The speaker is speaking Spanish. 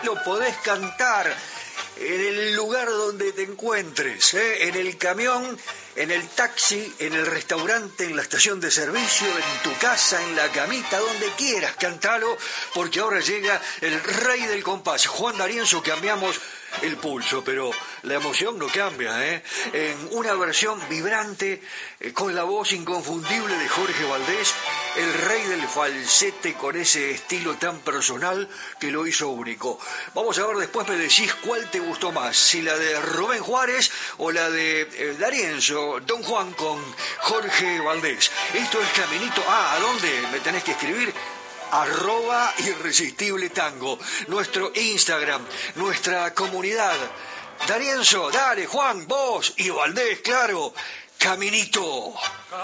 Lo podés cantar en el lugar donde te encuentres, en el camión, en el taxi, en el restaurante, en la estación de servicio, en tu casa, en la camita, donde quieras, cantalo, porque ahora llega el rey del compás, Juan D'Arienzo. Cambiamos el pulso, pero la emoción no cambia, en una versión vibrante, con la voz inconfundible de Jorge Valdés, el rey del falsete, con ese estilo tan personal que lo hizo único. Vamos a ver, después me decís cuál te gustó más, si la de Rubén Juárez o la de D'Arienzo, Don Juan con Jorge Valdés. Esto es Caminito. ¿A dónde me tenés que escribir? @irresistibletango, nuestro Instagram, nuestra comunidad. D'Arienzo, dale, Juan, vos y Valdés, claro, Caminito.